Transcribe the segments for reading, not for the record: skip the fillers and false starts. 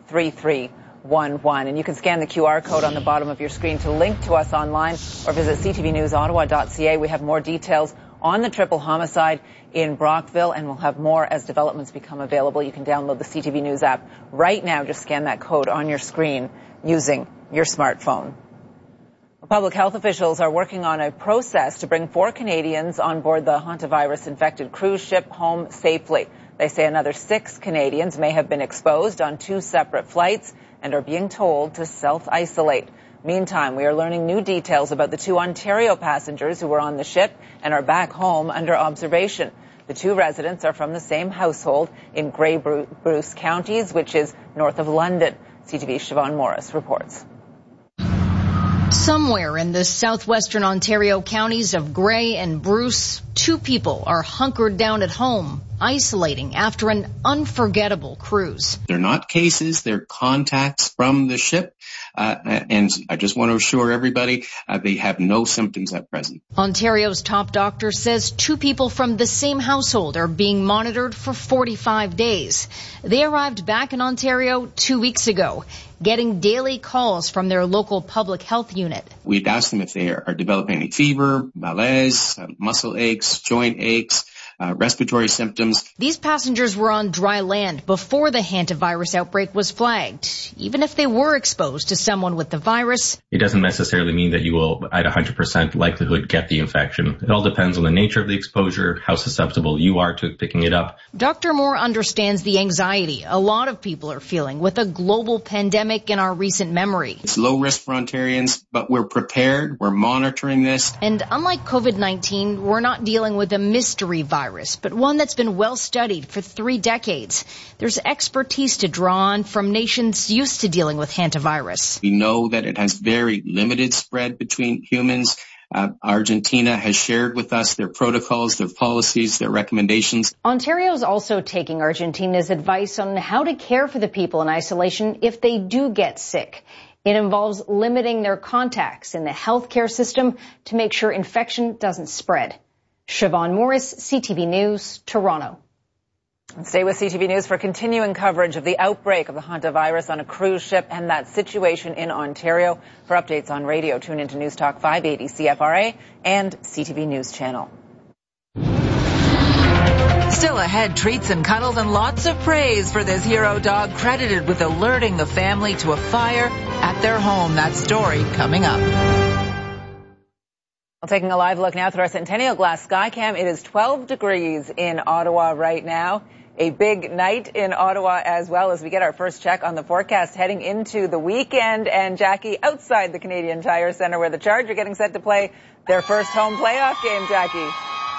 3311. And you can scan the QR code on the bottom of your screen to link to us online or visit ctvnewsottawa.ca. We have more details on the triple homicide in Brockville, and we'll have more as developments become available. You can download the CTV News app right now. Just scan that code on your screen using your smartphone. Public health officials are working on a process to bring 4 Canadians on board the hantavirus-infected cruise ship home safely. They say another 6 Canadians may have been exposed on 2 separate flights and are being told to self-isolate. Meantime, we are learning new details about the 2 Ontario passengers who were on the ship and are back home under observation. The 2 residents are from the same household in Grey Bruce counties, which is north of London. CTV's Siobhan Morris reports. Somewhere in the southwestern Ontario counties of Grey and Bruce, 2 people are hunkered down at home, isolating after an unforgettable cruise. They're not cases, they're contacts from the ship. And I just want to assure everybody they have no symptoms at present. Ontario's top doctor says 2 people from the same household are being monitored for 45 days. They arrived back in Ontario 2 weeks ago, getting daily calls from their local public health unit. We'd ask them if they are developing any fever, malaise, muscle aches, joint aches, respiratory symptoms. These passengers were on dry land before the hantavirus outbreak was flagged. Even if they were exposed to someone with the virus, it doesn't necessarily mean that you will, at 100% likelihood, get the infection. It all depends on the nature of the exposure, how susceptible you are to picking it up. Dr. Moore understands the anxiety a lot of people are feeling with a global pandemic in our recent memory. It's low risk for Ontarians, but we're prepared. We're monitoring this. And unlike COVID-19, we're not dealing with a mystery virus, but one that's been well studied for 3 decades. There's expertise to draw on from nations used to dealing with hantavirus. We know that it has very limited spread between humans. Argentina has shared with us their protocols, their policies, their recommendations. Ontario is also taking Argentina's advice on how to care for the people in isolation if they do get sick. It involves limiting their contacts in the healthcare system to make sure infection doesn't spread. Siobhan Morris, CTV News, Toronto. Stay with CTV News for continuing coverage of the outbreak of the hantavirus on a cruise ship and that situation in Ontario. For updates on radio, tune into News Talk 580 CFRA and CTV News Channel. Still ahead, treats and cuddles and lots of praise for this hero dog credited with alerting the family to a fire at their home. That story coming up. Well, taking a live look now through our Centennial Glass Skycam. It is 12 degrees in Ottawa right now. A big night in Ottawa as well as we get our first check on the forecast heading into the weekend. And Jackie, outside the Canadian Tire Centre where the Chargers are getting set to play their first home playoff game, Jackie.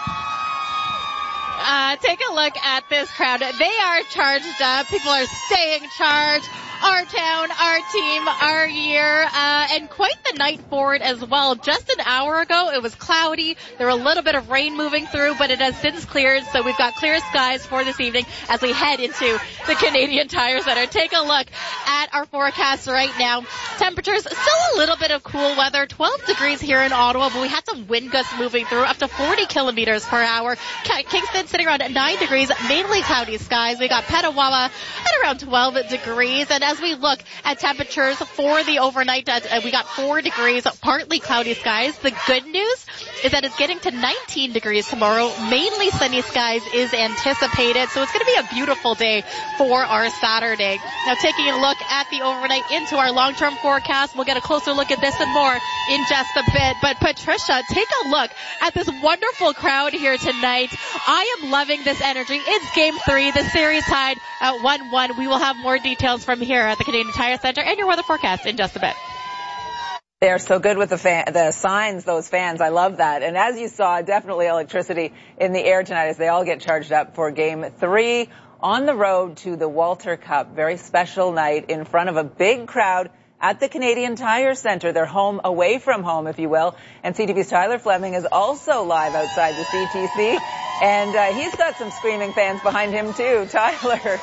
Take a look at this crowd. They are charged up. People are staying charged. Our town, our team, our year, and quite the night for it as well. Just an hour ago, it was cloudy. There were a little bit of rain moving through, but it has since cleared, so we've got clear skies for this evening as we head into the Canadian Tire Centre. Take a look at our forecast right now. Temperatures, still a little bit of cool weather, 12 degrees here in Ottawa, but we had some wind gusts moving through up to 40 kilometers per hour. Kingston sitting around 9 degrees, mainly cloudy skies. We got Petawawa at around 12 degrees, and as we look at temperatures for the overnight, we got 4 degrees, partly cloudy skies. The good news is that it's getting to 19 degrees tomorrow. Mainly sunny skies is anticipated, so it's going to be a beautiful day for our Saturday. Now, taking a look at the overnight into our long-term forecast, we'll get a closer look at this and more in just a bit. But Patricia, take a look at this wonderful crowd here tonight. I am loving this energy. It's Game 3, the series tied at 1-1. We will have more details from here at the Canadian Tire Centre and your weather forecast in just a bit. They're so good with the signs, those fans. I love that. And as you saw, definitely electricity in the air tonight as they all get charged up for Game 3 on the road to the Walter Cup. Very special night in front of a big crowd at the Canadian Tire Centre. They're home away from home, if you will. And CTV's Tyler Fleming is also live outside the CTC. And he's got some screaming fans behind him, too. Tyler.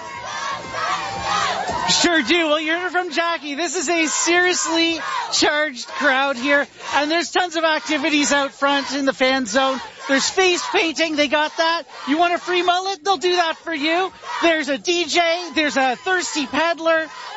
Sure do. Well, you heard it from Jackie. This is a seriously charged crowd here, and there's tons of activities out front in the fan zone. There's face painting. They got that. You want a free mullet? They'll do that for you. There's a DJ. There's a thirsty peddler.